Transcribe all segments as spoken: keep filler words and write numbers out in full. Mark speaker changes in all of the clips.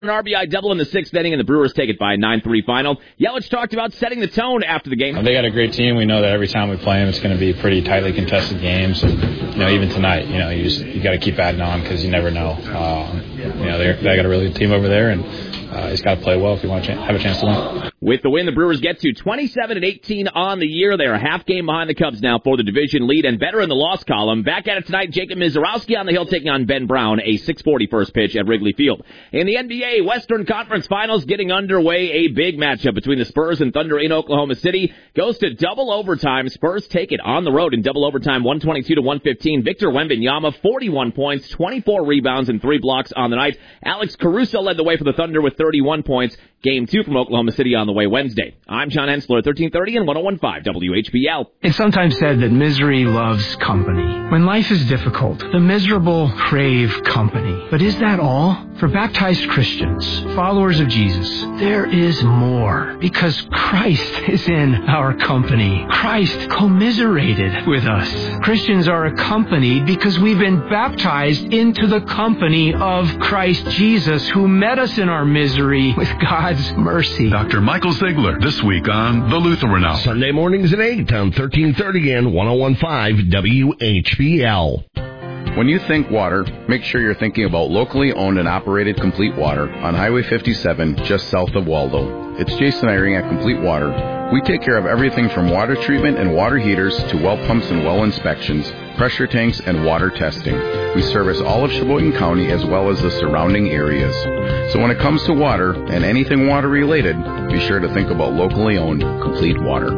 Speaker 1: An R B I double in the sixth inning, and the Brewers take it by a nine three final. Yelich talked about setting the tone after the game.
Speaker 2: They got a great team. We know that every time we play them, it's going to be pretty tightly contested games. And, you know, even tonight, you know, you just you got to keep adding on because you never know. Uh, you know, they they got a really good team over there, and uh, he's got to play well if you want to have a chance to win.
Speaker 1: With the win, the Brewers get to twenty-seven and eighteen on the year. They are a half game behind the Cubs now for the division lead and better in the loss column. Back at it tonight, Jacob Mizorowski on the hill taking on Ben Brown, a six forty first pitch at Wrigley Field. In the N B A, Western Conference Finals getting underway. A big matchup between the Spurs and Thunder in Oklahoma City. Goes to double overtime. Spurs take it on the road in double overtime, one twenty-two to one fifteen. Victor Wembanyama, forty-one points, twenty-four rebounds, and three blocks on the night. Alex Caruso led the way for the Thunder with thirty-one points. Game two from Oklahoma City on the way Wednesday. I'm John Hensler, thirteen thirty and ten fifteen W H B L.
Speaker 3: It's sometimes said that misery loves company. When life is difficult, the miserable crave company. But is that all? For baptized Christians, followers of Jesus, there is more. Because Christ is in our company. Christ commiserated with us. Christians are accompanied because we've been baptized into the company of Christ Jesus, who met us in our misery with God's mercy.
Speaker 4: Doctor Michael Ziegler, this week on The Lutheran Hour.
Speaker 5: Sunday mornings at eight on thirteen thirty and ten fifteen W H B L.
Speaker 6: When you think water, make sure you're thinking about locally owned and operated Complete Water on Highway fifty-seven, just south of Waldo. It's Jason Eyring at Complete Water. We take care of everything from water treatment and water heaters to well pumps and well inspections, pressure tanks, and water testing. We service all of Sheboygan County as well as the surrounding areas. So when it comes to water and anything water related, be sure to think about locally owned Complete Water.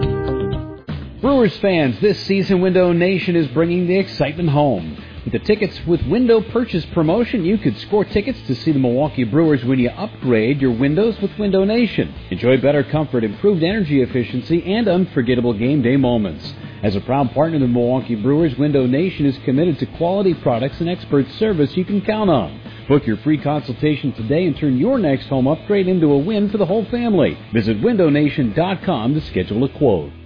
Speaker 7: Brewers fans, this season Window Nation is bringing the excitement home. With the Tickets with Window Purchase promotion, you could score tickets to see the Milwaukee Brewers when you upgrade your windows with Window Nation. Enjoy better comfort, improved energy efficiency, and unforgettable game day moments. As a proud partner of the Milwaukee Brewers, Window Nation is committed to quality products and expert service you can count on. Book your free consultation today and turn your next home upgrade into a win for the whole family. Visit window nation dot com to schedule a quote.